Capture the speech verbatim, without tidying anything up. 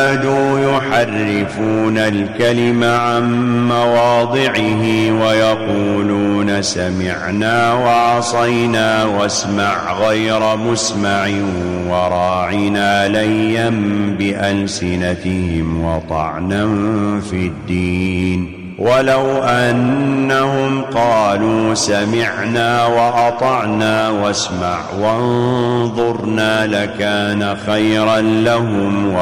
كادوا يحرفون الكلم عن مواضعه ويقولون سمعنا وعصينا واسمع غير مسمع وراعنا ليا بألسنتهم وطعنا في الدين. ولو أنهم قالوا سمعنا وأطعنا واسمع وانظرنا لكان خيرا لهم